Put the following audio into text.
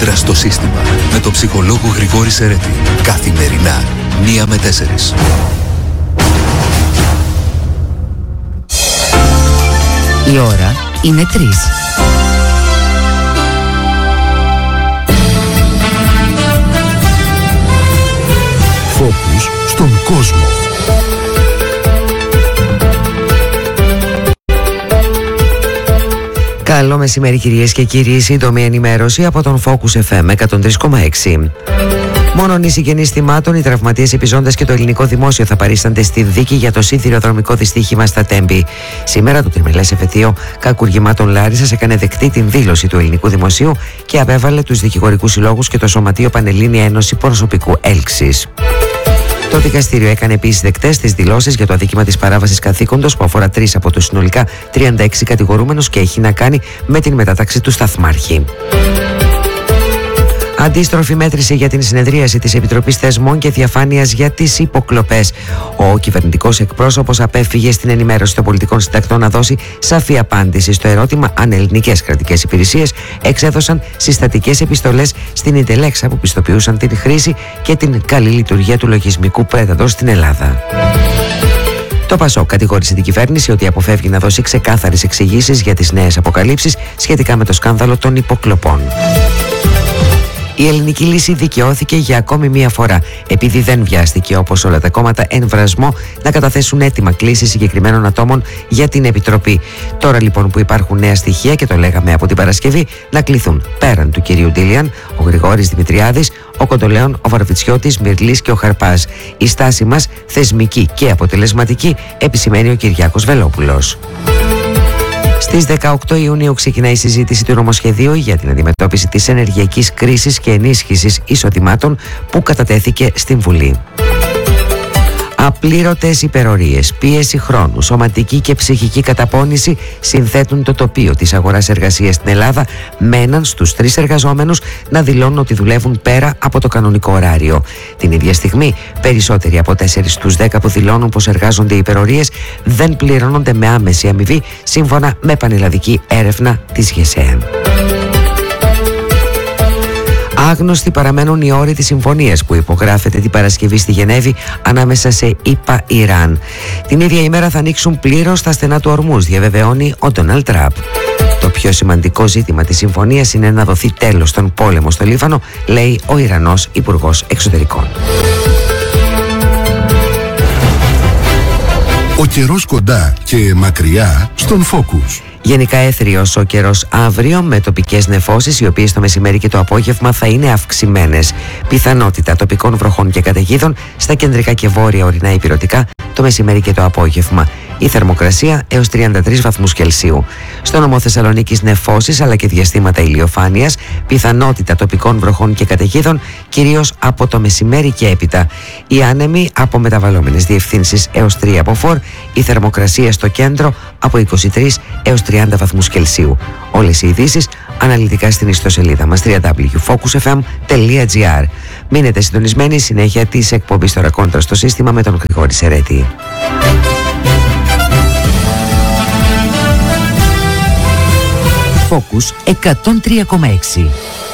κόντρα στο σύστημα με τον ψυχολόγο Γρηγόρη Σερέτη. Καθημερινά 1 με 4. Η ώρα είναι 3. Φόκους στον κόσμο. Καλό μεσημέρι κυρίες και κύριοι, σύντομη ενημέρωση από τον Focus FM 103,6. Μόνον οι συγγενείς θυμάτων, οι τραυματίες επιζώντες και το ελληνικό δημόσιο θα παρίστανται στη δίκη για το σιδηροδρομικό δυστύχημα στα Τέμπη. Σήμερα το τριμελές εφετείο κακουργημάτων Λάρισσας έκανε δεκτή την δήλωση του ελληνικού δημοσίου και απέβαλε τους δικηγορικούς συλλόγους και το Σωματείο Πανελλήνια Ένωση Προσωπικού Έλξης. Το δικαστήριο έκανε επίσης δεκτές τις δηλώσεις για το αδίκημα της παράβασης καθήκοντος που αφορά 3 από τους συνολικά 36 κατηγορούμενους και έχει να κάνει με την μετάταξη του σταθμάρχη. Αντίστροφη μέτρηση για την συνεδρίαση της Επιτροπής Θεσμών και Διαφάνειας για τις υποκλοπές. Ο κυβερνητικός εκπρόσωπος απέφυγε στην ενημέρωση των πολιτικών συντακτών να δώσει σαφή απάντηση στο ερώτημα αν ελληνικές κρατικές υπηρεσίες εξέδωσαν συστατικές επιστολές στην Ιντελέξα που πιστοποιούσαν την χρήση και την καλή λειτουργία του λογισμικού πέτατος στην Ελλάδα. Το ΠΑΣΟΚ κατηγόρησε την κυβέρνηση ότι αποφεύγει να δώσει ξεκάθαρες εξηγήσεις για τις νέες αποκαλύψεις σχετικά με το σκάνδαλο των υποκλοπών. Η ελληνική λύση δικαιώθηκε για ακόμη μία φορά, επειδή δεν βιάστηκε όπως όλα τα κόμματα εν βρασμό να καταθέσουν έτοιμα κλήσεις συγκεκριμένων ατόμων για την Επιτροπή. Τώρα λοιπόν που υπάρχουν νέα στοιχεία, και το λέγαμε από την Παρασκευή, να κληθούν πέραν του κυρίου Ντίλιαν, ο Γρηγόρης Δημητριάδης, ο Κοντολέων, ο Βαρβιτσιώτης, Μυρλής και ο Χαρπάς. Η στάση μας θεσμική και αποτελεσματική, επισημαίνει ο Κυριάκος Βελόπουλος. Στις 18 Ιουνίου ξεκινάει η συζήτηση του νομοσχεδίου για την αντιμετώπιση της ενεργειακής κρίσης και ενίσχυσης εισοδημάτων που κατατέθηκε στην Βουλή. Απλήρωτες υπερορίες, πίεση χρόνου, σωματική και ψυχική καταπώνηση συνθέτουν το τοπίο της αγοράς εργασίας στην Ελλάδα, με έναν στους 3 εργαζόμενους να δηλώνουν ότι δουλεύουν πέρα από το κανονικό ωράριο. Την ίδια στιγμή, περισσότεροι από 4 στους 10 που δηλώνουν πως εργάζονται υπερορίες δεν πληρώνονται με άμεση αμοιβή, σύμφωνα με πανελλαδική έρευνα της ΓΕΣΕ. Άγνωστοι παραμένουν οι όροι της συμφωνίας που υπογράφεται την Παρασκευή στη Γενέβη ανάμεσα σε ΗΠΑ-Ιράν. Την ίδια ημέρα θα ανοίξουν πλήρως τα στενά του Ορμούζ, διαβεβαιώνει ο Ντόναλντ Τραμπ. Το πιο σημαντικό ζήτημα της συμφωνίας είναι να δοθεί τέλος στον πόλεμο στο Λίβανο, λέει ο Ιρανός Υπουργός Εξωτερικών. Ο καιρός κοντά και μακριά στον Focus. Γενικά έθριος ο καιρός αύριο, με τοπικές νεφώσεις οι οποίες το μεσημέρι και το απόγευμα θα είναι αυξημένες. Πιθανότητα τοπικών βροχών και καταιγίδων στα κεντρικά και βόρεια ορεινά ηπειρωτικά το μεσημέρι και το απόγευμα. Η θερμοκρασία έως 33 βαθμούς Κελσίου. Στο νομό Θεσσαλονίκης νεφώσεις αλλά και διαστήματα ηλιοφάνειας, πιθανότητα τοπικών βροχών και καταιγίδων κυρίως από το μεσημέρι και έπειτα. Οι άνεμοι από μεταβαλλόμενες διευθύνσεις έως 3 από 4, η θερμοκρασία στο κέντρο από 23 έως 30 βαθμούς Κελσίου. Όλες οι ειδήσεις αναλυτικά στην ιστοσελίδα μας www.focusfm.gr. Μείνετε συντονισμένοι, συνέχεια της εκπομπής τώρα κόντρα στο σύστημα με τον Γρηγόρη Σερέτη. Focus 103,6.